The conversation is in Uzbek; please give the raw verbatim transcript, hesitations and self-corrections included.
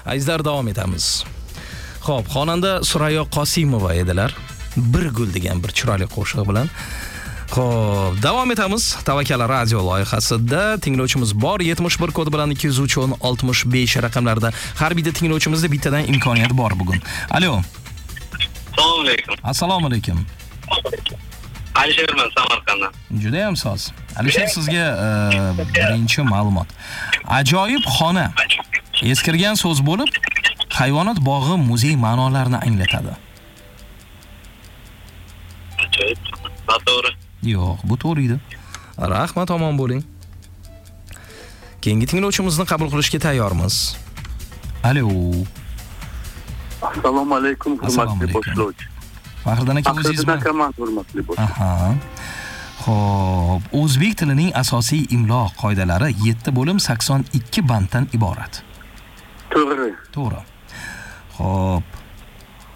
Azizlar, davom etamiz. Xo'p, xonanda Surayo Qosimova edilar. Bir gul degan bir chiroyli qo'shiq bilan. Xo'p, davom etamiz. Tavakkal radio loyihasida tinglovchimiz bor. yetmish bir kodi bilan ikki yuz uch o'n oltmish besh raqamlarda har bitta tinglovchimizda bittadan imkoniyat bor bugun. Alo. Assalomu alaykum. Assalomu alaykum. Alisherman Samarqanddan. Juda ham soz. Alisher, sizga birinchi ma'lumot. Ajoyib xona. Eskirgan so'z bo'lib, hayvonot bog'i muzey ma'nolarini anglatadi. Ajoyib. To'g'ri. Yo'q, bu to'g'ri edi. Rahmat, omon bo'ling. Keyingi tinglovchimizni qabul qilishga tayyormiz. Alo. Assalomu alaykum, hurmatli boshlovchi. Faxriddin aka, o'zingizmi? Hurmatli boshlovchi. Aha. Xo'p, o'zbek tilining asosiy imlo qoidalari yetti bo'lim sakson ikki banddan iborat. To'g'ri. To'g'ri. Xo'p,